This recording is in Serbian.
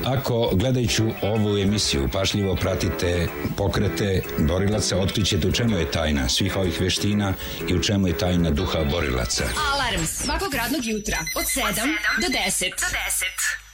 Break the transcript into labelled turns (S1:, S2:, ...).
S1: Ako gledajući ovu emisiju pažljivo pratite pokrete borilaca, otkrićete u čemu je tajna svih ovih veština i u čemu je tajna duha borilaca.
S2: Alarm svakog radnog jutra od 7 do 10.